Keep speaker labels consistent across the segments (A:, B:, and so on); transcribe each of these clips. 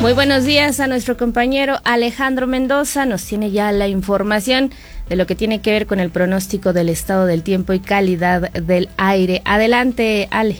A: Muy buenos días a nuestro compañero Alejandro Mendoza. Nos tiene ya la información de lo que tiene que ver con el pronóstico del estado del tiempo y calidad del aire. Adelante, Ale.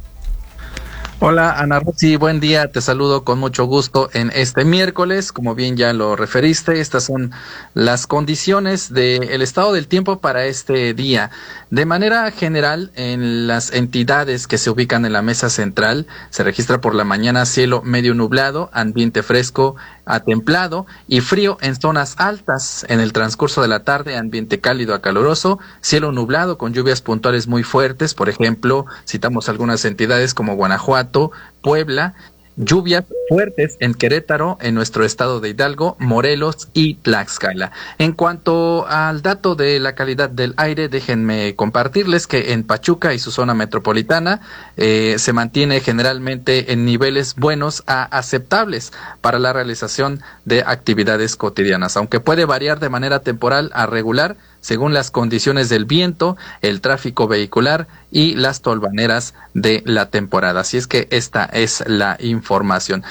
B: Hola Ana Rosy, buen día, te saludo con mucho gusto en este miércoles. Como bien ya lo referiste, estas son las condiciones del estado del tiempo para este día. De manera general, en las entidades que se ubican en la mesa central, se registra por la mañana cielo medio nublado, ambiente fresco a templado y frío en zonas altas. En el transcurso de la tarde, ambiente cálido a caluroso, cielo nublado con lluvias puntuales muy fuertes. Por ejemplo, citamos algunas entidades como Guanajuato, Puebla, lluvias fuertes en Querétaro, en nuestro estado de Hidalgo, Morelos y Tlaxcala. En cuanto al dato de la calidad del aire, déjenme compartirles que en Pachuca y su zona metropolitana se mantiene generalmente en niveles buenos a aceptables para la realización de actividades cotidianas, aunque puede variar de manera temporal a regular según las condiciones del viento, el tráfico vehicular y las tolvaneras de la temporada. Así es que esta es la información.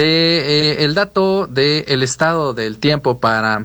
B: El dato del estado del tiempo para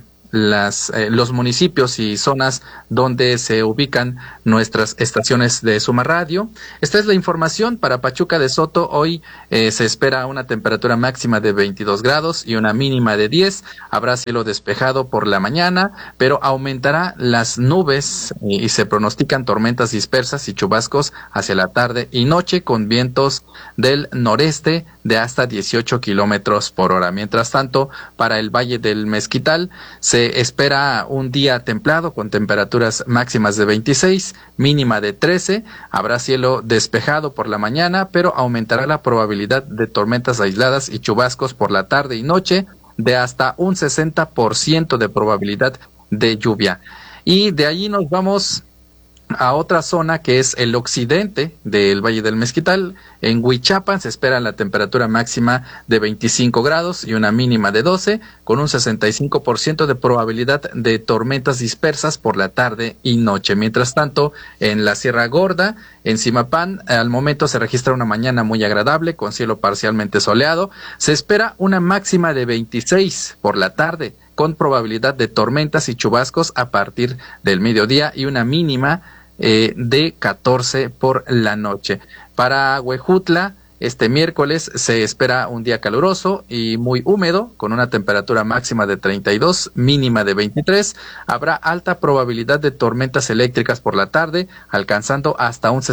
B: los municipios y zonas donde se ubican nuestras estaciones de Suma Radio. Esta es la información para Pachuca de Soto. Hoy se espera una temperatura máxima de 22 grados y una mínima de 10. Habrá cielo despejado por la mañana, pero aumentará las nubes y se pronostican tormentas dispersas y chubascos hacia la tarde y noche con vientos del noreste de hasta 18 kilómetros por hora. Mientras tanto, para el Valle del Mezquital se espera un día templado con temperaturas máximas de 26, mínima de 13. Habrá cielo despejado por la mañana, pero aumentará la probabilidad de tormentas aisladas y chubascos por la tarde y noche de hasta un 60% de probabilidad de lluvia. Y de allí nos vamos a otra zona que es el occidente del Valle del Mezquital. En Huichapan se espera la temperatura máxima de 25 grados y una mínima de 12, con un 65% de probabilidad de tormentas dispersas por la tarde y noche. Mientras tanto, en la Sierra Gorda, en Zimapán, al momento se registra una mañana muy agradable con cielo parcialmente soleado. Se espera una máxima de 26 por la tarde, con probabilidad de tormentas y chubascos a partir del mediodía y una mínima de 14 por la noche. Para Huejutla, este miércoles se espera un día caluroso y muy húmedo, con una temperatura máxima de 32, mínima de 23. Habrá alta probabilidad de tormentas eléctricas por la tarde, alcanzando hasta un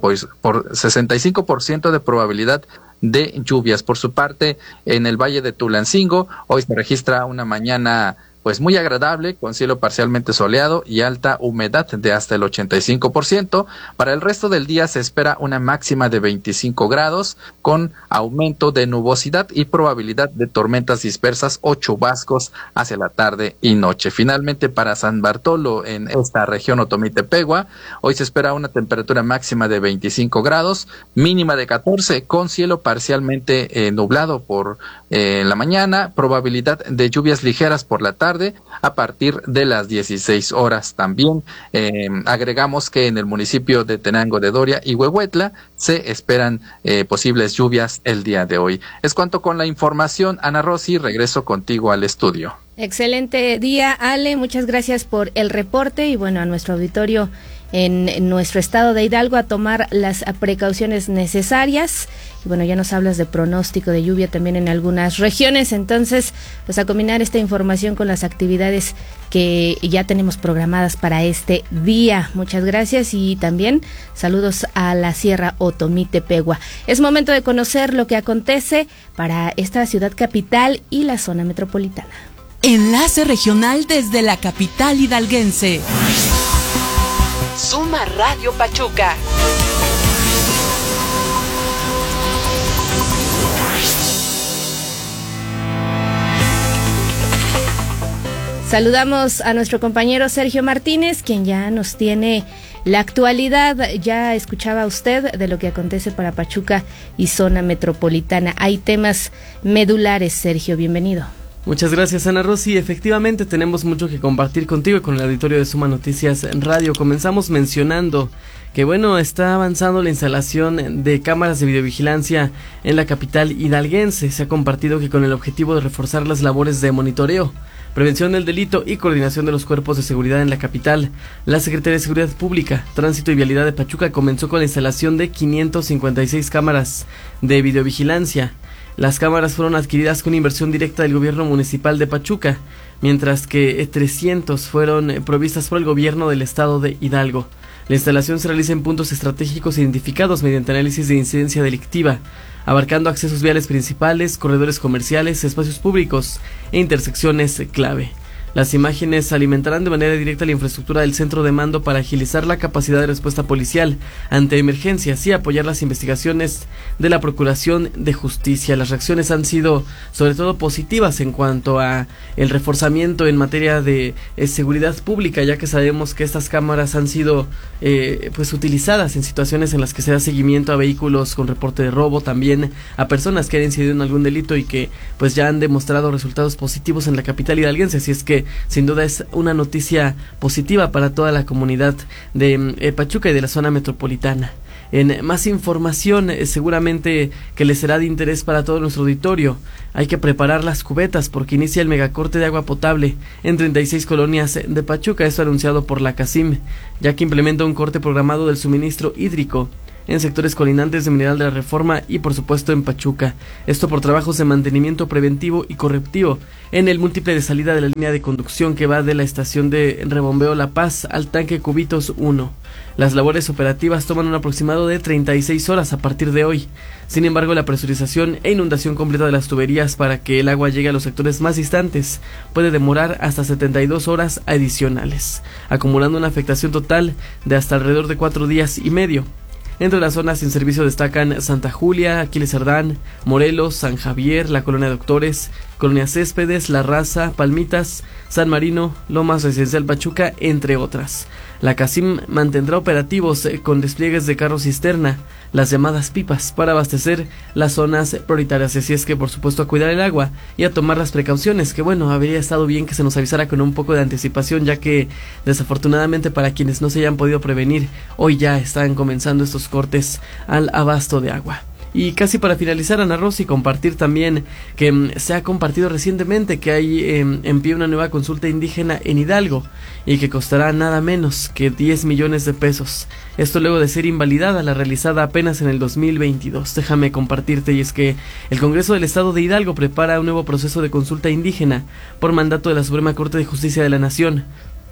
B: 65% de probabilidad de lluvias. Por su parte, en el Valle de Tulancingo, hoy se registra una mañana pues muy agradable, con cielo parcialmente soleado y alta humedad de hasta el 85%. Para el resto del día se espera una máxima de 25 grados, con aumento de nubosidad y probabilidad de tormentas dispersas o chubascos hacia la tarde y noche. Finalmente, para San Bartolo, en esta región Otomí-Tepehua, hoy se espera una temperatura máxima de 25 grados, mínima de 14, con cielo parcialmente nublado por la mañana, probabilidad de lluvias ligeras por la tarde a partir de las 16 horas. También agregamos que en el municipio de Tenango de Doria y Huehuetla se esperan posibles lluvias el día de hoy. Es cuanto con la información. Ana Rosy, regreso contigo al estudio.
A: Excelente día, Ale, muchas gracias por el reporte y bueno, a nuestro auditorio en nuestro estado de Hidalgo a tomar las precauciones necesarias. Y bueno, ya nos hablas de pronóstico de lluvia también en algunas regiones, entonces pues a combinar esta información con las actividades que ya tenemos programadas para este día. Muchas gracias y también saludos a la Sierra Otomí-Tepehua. Es momento de conocer lo que acontece para esta ciudad capital y la zona metropolitana.
C: Enlace regional desde la capital hidalguense. Suma Radio Pachuca.
A: Saludamos a nuestro compañero Sergio Martínez, quien ya nos tiene la actualidad. Ya escuchaba usted de lo que acontece para Pachuca y zona metropolitana. Hay temas medulares, Sergio, bienvenido.
D: Muchas gracias, Ana Rosy. Efectivamente, tenemos mucho que compartir contigo y con el auditorio de Suma Noticias Radio. Comenzamos mencionando que, bueno, está avanzando la instalación de cámaras de videovigilancia en la capital hidalguense. Se ha compartido que con el objetivo de reforzar las labores de monitoreo, prevención del delito y coordinación de los cuerpos de seguridad en la capital, la Secretaría de Seguridad Pública, Tránsito y Vialidad de Pachuca comenzó con la instalación de 556 cámaras de videovigilancia. Las cámaras fueron adquiridas con inversión directa del gobierno municipal de Pachuca, mientras que 300 fueron provistas por el gobierno del estado de Hidalgo. La instalación se realiza en puntos estratégicos identificados mediante análisis de incidencia delictiva, abarcando accesos viales principales, corredores comerciales, espacios públicos e intersecciones clave. Las imágenes alimentarán de manera directa la infraestructura del centro de mando para agilizar la capacidad de respuesta policial ante emergencias y apoyar las investigaciones de la Procuración de Justicia. Las reacciones han sido sobre todo positivas en cuanto a el reforzamiento en materia de seguridad pública, ya que sabemos que estas cámaras han sido pues utilizadas en situaciones en las que se da seguimiento a vehículos con reporte de robo, también a personas que han incidido en algún delito y que pues ya han demostrado resultados positivos en la capital hidalguense. Así es que sin duda es una noticia positiva para toda la comunidad de Pachuca y de la zona metropolitana. En más información, seguramente que les será de interés para todo nuestro auditorio. Hay que preparar las cubetas porque inicia el megacorte de agua potable en 36 colonias de Pachuca, esto anunciado por la CACIM, ya que implementa un corte programado del suministro hídrico en sectores colindantes de Mineral de la Reforma y por supuesto en Pachuca. Esto por trabajos de mantenimiento preventivo y correctivo en el múltiple de salida de la línea de conducción que va de la estación de rebombeo La Paz al tanque Cubitos 1. Las labores operativas toman un aproximado de 36 horas a partir de hoy. Sin embargo, la presurización e inundación completa de las tuberías para que el agua llegue a los sectores más distantes puede demorar hasta 72 horas adicionales, acumulando una afectación total de hasta alrededor de 4 días y medio. Entre las zonas sin servicio destacan Santa Julia, Aquiles Cerdán, Morelos, San Javier, la Colonia Doctores, Colonia Céspedes, La Raza, Palmitas, San Marino, Lomas Residencial Pachuca, entre otras. La CACIM mantendrá operativos con despliegues de carros cisterna, las llamadas pipas, para abastecer las zonas prioritarias. Así es que, por supuesto, a cuidar el agua y a tomar las precauciones, que bueno, habría estado bien que se nos avisara con un poco de anticipación, ya que desafortunadamente para quienes no se hayan podido prevenir, hoy ya están comenzando estos cortes al abasto de agua. Y casi para finalizar, Ana Rosy, compartir también que se ha compartido recientemente que hay en pie una nueva consulta indígena en Hidalgo y que costará nada menos que 10 millones de pesos. Esto luego de ser invalidada la realizada apenas en el 2022. Déjame compartirte, y es que el Congreso del Estado de Hidalgo prepara un nuevo proceso de consulta indígena por mandato de la Suprema Corte de Justicia de la Nación,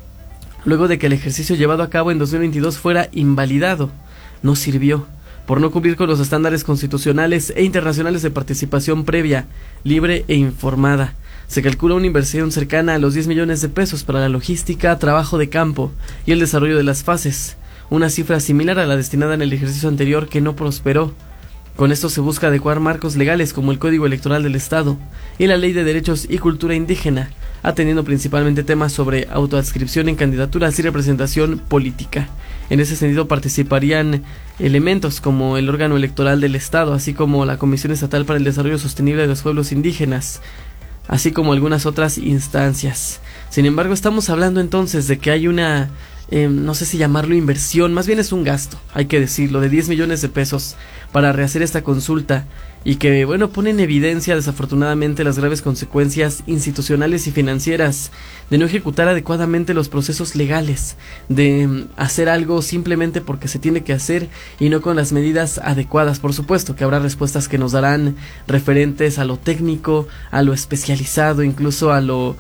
D: luego de que el ejercicio llevado a cabo en 2022 fuera invalidado. No sirvió, por no cumplir con los estándares constitucionales e internacionales de participación previa, libre e informada. Se calcula una inversión cercana a los 10 millones de pesos para la logística, trabajo de campo y el desarrollo de las fases, una cifra similar a la destinada en el ejercicio anterior que no prosperó. Con esto se busca adecuar marcos legales como el Código Electoral del Estado y la Ley de Derechos y Cultura Indígena, atendiendo principalmente temas sobre autoadscripción en candidaturas y representación política. En ese sentido participarían elementos como el órgano electoral del Estado, así como la Comisión Estatal para el Desarrollo Sostenible de los Pueblos Indígenas, así como algunas otras instancias. Sin embargo, estamos hablando entonces de que hay una, no sé si llamarlo inversión, más bien es un gasto, hay que decirlo, de 10 millones de pesos para rehacer esta consulta, y que, bueno, pone en evidencia desafortunadamente las graves consecuencias institucionales y financieras de no ejecutar adecuadamente los procesos legales, de hacer algo simplemente porque se tiene que hacer y no con las medidas adecuadas. Por supuesto que habrá respuestas que nos darán referentes a lo técnico, a lo especializado, incluso a lo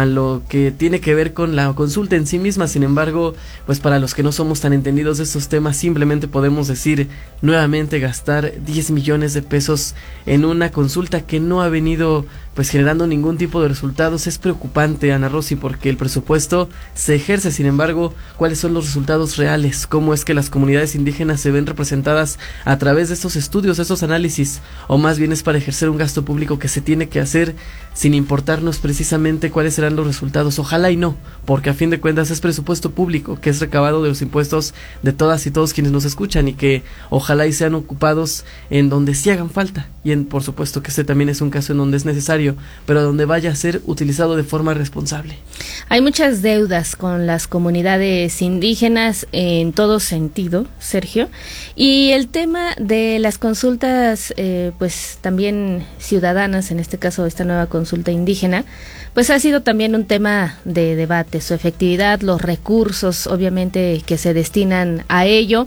D: que tiene que ver con la consulta en sí misma. Sin embargo, pues para los que no somos tan entendidos de estos temas, simplemente podemos decir nuevamente gastar 10 millones de pesos en una consulta que no ha venido pues generando ningún tipo de resultados. Es preocupante, Ana Rosy, porque el presupuesto se ejerce. Sin embargo, ¿cuáles son los resultados reales? ¿Cómo es que las comunidades indígenas se ven representadas a través de estos estudios, estos análisis? O más bien es para ejercer un gasto público que se tiene que hacer sin importarnos precisamente cuáles serán los resultados. Ojalá y no, porque a fin de cuentas es presupuesto público que es recabado de los impuestos de todas y todos quienes nos escuchan, y que ojalá y sean ocupados en donde sí hagan falta. Y por supuesto que este también es un caso en donde es necesario necesario, pero donde vaya a ser utilizado de forma responsable.
A: Hay muchas deudas con las comunidades indígenas en todo sentido, Sergio, y el tema de las consultas, pues también ciudadanas, en este caso esta nueva consulta indígena, pues ha sido también un tema de debate, su efectividad, los recursos, obviamente, que se destinan a ello.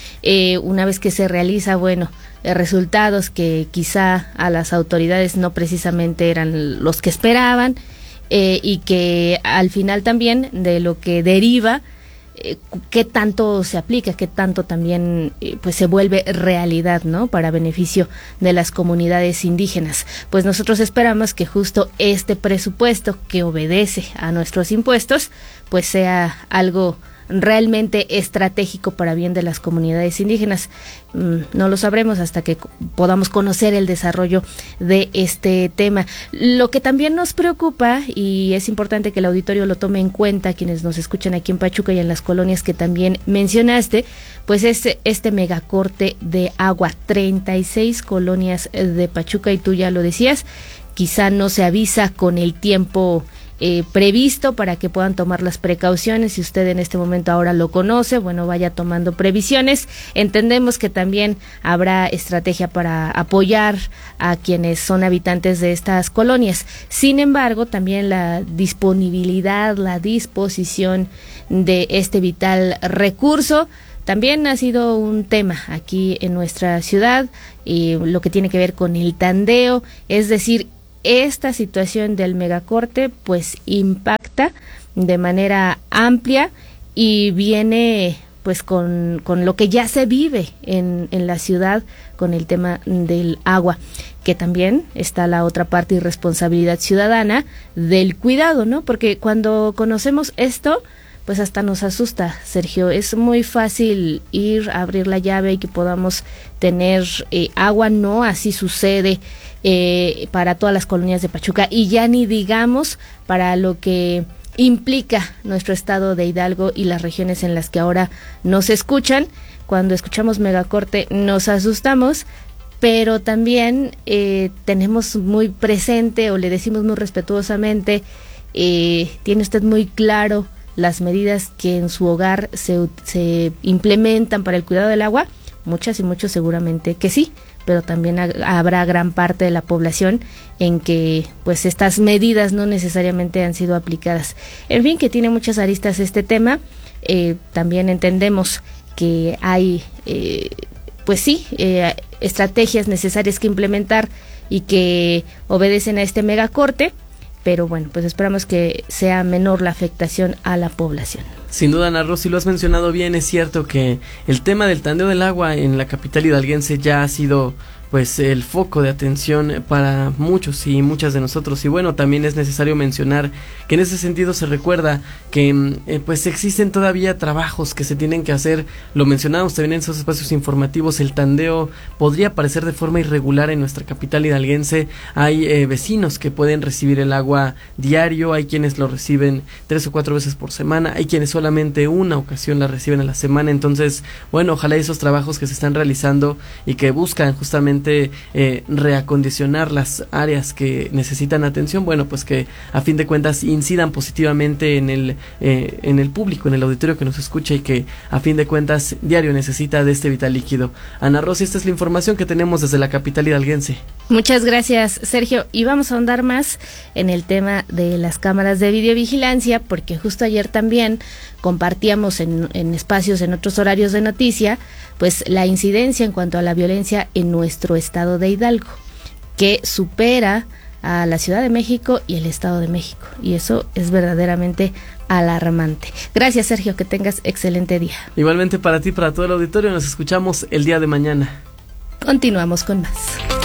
A: Una vez que se realiza, resultados que quizá a las autoridades no precisamente eran los que esperaban, y que al final también de lo que deriva, qué tanto se aplica, qué tanto también pues se vuelve realidad, ¿no?, para beneficio de las comunidades indígenas. Pues nosotros esperamos que justo este presupuesto, que obedece a nuestros impuestos, pues sea algo realmente estratégico para bien de las comunidades indígenas. No lo sabremos hasta que podamos conocer el desarrollo de este tema. Lo que también nos preocupa, y es importante que el auditorio lo tome en cuenta, quienes nos escuchan aquí en Pachuca y en las colonias que también mencionaste, pues es este megacorte de agua, 36 colonias de Pachuca, y tú ya lo decías, quizá no se avisa con el tiempo previsto para que puedan tomar las precauciones. Si usted en este momento ahora lo conoce, vaya tomando previsiones. Entendemos que también habrá estrategia para apoyar a quienes son habitantes de estas colonias. Sin embargo, también la disponibilidad, la disposición de este vital recurso también ha sido un tema aquí en nuestra ciudad, y lo que tiene que ver con el tandeo, es decir, esta situación del megacorte pues impacta de manera amplia y viene pues con lo que ya se vive en la ciudad con el tema del agua, que también está la otra parte y responsabilidad ciudadana del cuidado, ¿no? Porque cuando conocemos esto, pues hasta nos asusta, Sergio. Es muy fácil ir a abrir la llave y que podamos tener agua, no así sucede para todas las colonias de Pachuca, y ya ni digamos para lo que implica nuestro estado de Hidalgo y las regiones en las que ahora nos escuchan. Cuando escuchamos megacorte nos asustamos, pero también tenemos muy presente, o le decimos muy respetuosamente, tiene usted muy claro las medidas que en su hogar se implementan para el cuidado del agua. Muchas y muchos seguramente que sí, pero también habrá gran parte de la población en que pues estas medidas no necesariamente han sido aplicadas. En fin, que tiene muchas aristas este tema. También entendemos que hay estrategias necesarias que implementar y que obedecen a este megacorte, pero pues esperamos que sea menor la afectación a la población.
D: Sin duda, Ana Rosy, lo has mencionado bien. Es cierto que el tema del tandeo del agua en la capital hidalguense ya ha sido pues el foco de atención para muchos y muchas de nosotros, y también es necesario mencionar que en ese sentido se recuerda que pues existen todavía trabajos que se tienen que hacer. Lo mencionamos también en esos espacios informativos. El tandeo podría aparecer de forma irregular en nuestra capital hidalguense. Hay vecinos que pueden recibir el agua diario, hay quienes lo reciben 3 o 4 veces por semana, hay quienes solamente una ocasión la reciben a la semana. Entonces, ojalá esos trabajos que se están realizando y que buscan justamente reacondicionar las áreas que necesitan atención, pues que a fin de cuentas incidan positivamente en el público, en el auditorio que nos escucha, y que a fin de cuentas diario necesita de este vital líquido. Ana Rosy, esta es la información que tenemos desde la capital hidalguense.
A: Muchas gracias, Sergio, y vamos a ahondar más en el tema de las cámaras de videovigilancia, porque justo ayer también compartíamos en espacios, en otros horarios de noticia, pues la incidencia en cuanto a la violencia en nuestro estado de Hidalgo, que supera a la Ciudad de México y el Estado de México, y eso es verdaderamente alarmante. Gracias, Sergio, que tengas excelente día.
D: Igualmente para ti, para todo el auditorio. Nos escuchamos el día de mañana.
A: Continuamos con más.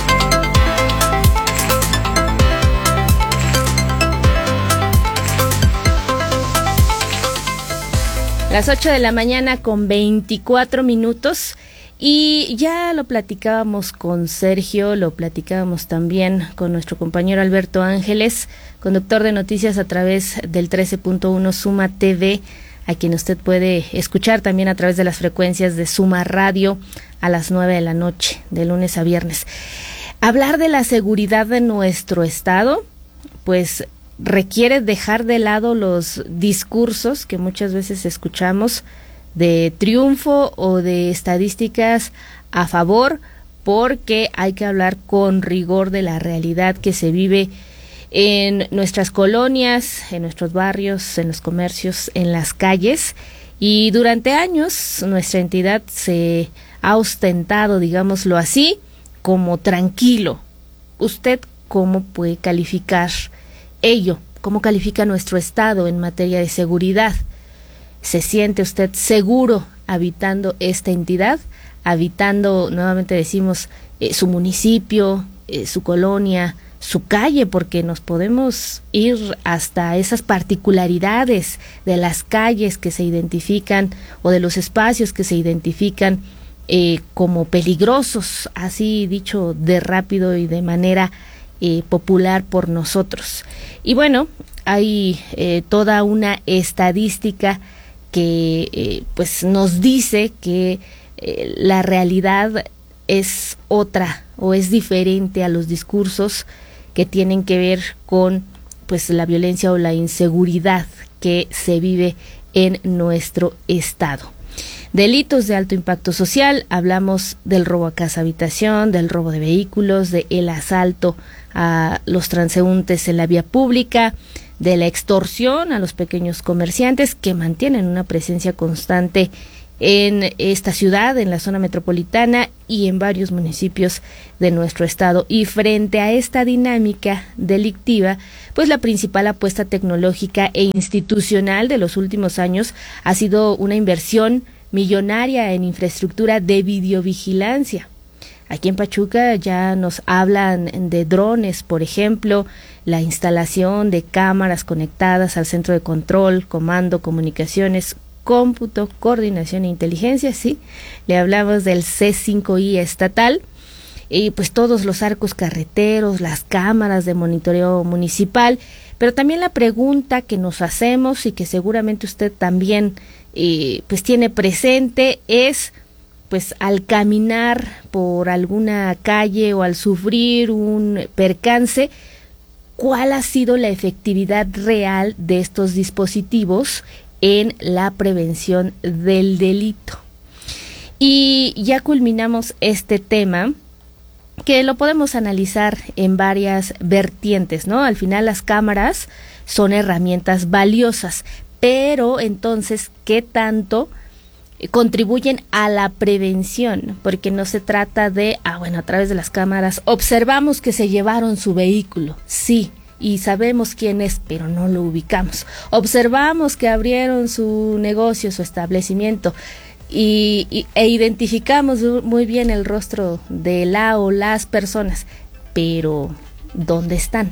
A: Las 8 de la mañana con 24 minutos, y ya lo platicábamos con Sergio, lo platicábamos también con nuestro compañero Alberto Ángeles, conductor de noticias a través del 13.1 Suma TV, a quien usted puede escuchar también a través de las frecuencias de Suma Radio a las 9 de la noche, de lunes a viernes. Hablar de la seguridad de nuestro estado, pues requiere dejar de lado los discursos que muchas veces escuchamos de triunfo o de estadísticas a favor, porque hay que hablar con rigor de la realidad que se vive en nuestras colonias, en nuestros barrios, en los comercios, en las calles. Y durante años nuestra entidad se ha ostentado, digámoslo así, como tranquilo. ¿Usted cómo puede calificar ello? ¿Cómo califica nuestro estado en materia de seguridad? ¿Se siente usted seguro habitando esta entidad? Habitando, nuevamente decimos, su municipio, su colonia, su calle, porque nos podemos ir hasta esas particularidades de las calles que se identifican o de los espacios que se identifican como peligrosos, así dicho de rápido y de manera popular por nosotros. Y bueno, hay toda una estadística que pues nos dice que la realidad es otra o es diferente a los discursos que tienen que ver con pues la violencia o la inseguridad que se vive en nuestro estado. Delitos de alto impacto social, hablamos del robo a casa habitación, del robo de vehículos, del asalto a los transeúntes en la vía pública, de la extorsión a los pequeños comerciantes que mantienen una presencia constante en esta ciudad, en la zona metropolitana y en varios municipios de nuestro estado. Y frente a esta dinámica delictiva, pues la principal apuesta tecnológica e institucional de los últimos años ha sido una inversión millonaria en infraestructura de videovigilancia. Aquí en Pachuca ya nos hablan de drones, por ejemplo, la instalación de cámaras conectadas al centro de control, comando, comunicaciones, cómputo, coordinación e inteligencia, sí. Le hablamos del C5I estatal y pues todos los arcos carreteros, las cámaras de monitoreo municipal, pero también la pregunta que nos hacemos y que seguramente usted también pues tiene presente es, pues al caminar por alguna calle o al sufrir un percance, ¿cuál ha sido la efectividad real de estos dispositivos en la prevención del delito? Y ya culminamos este tema, que lo podemos analizar en varias vertientes, ¿no? Al final las cámaras son herramientas valiosas, pero entonces, ¿qué tanto contribuyen a la prevención? Porque no se trata de, a través de las cámaras observamos que se llevaron su vehículo, sí, y sabemos quién es, pero no lo ubicamos. Observamos que abrieron su negocio, su establecimiento, e identificamos muy bien el rostro de la o las personas, pero ¿dónde están?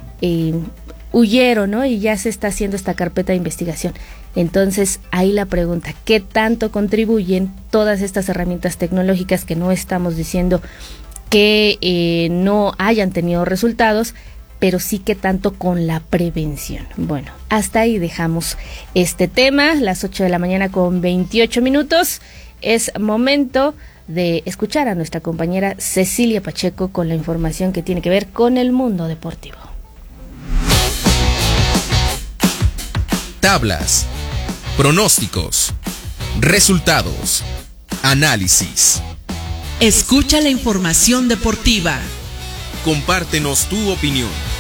A: Huyeron, ¿no? Y ya se está haciendo esta carpeta de investigación. Entonces, ahí la pregunta, ¿qué tanto contribuyen todas estas herramientas tecnológicas, que no estamos diciendo que no hayan tenido resultados, pero sí que tanto con la prevención? Bueno, hasta ahí dejamos este tema, las 8 de la mañana con 28 minutos. Es momento de escuchar a nuestra compañera Cecilia Pacheco con la información que tiene que ver con el mundo deportivo.
E: Tablas, pronósticos, resultados, análisis.
C: Escucha la información deportiva.
E: Compártenos tu opinión.